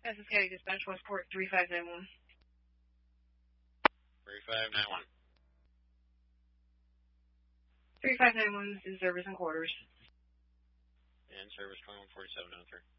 Essex County Dispatch, Westport 3591. 3591. 3591 is in service and quarters. And service 214703.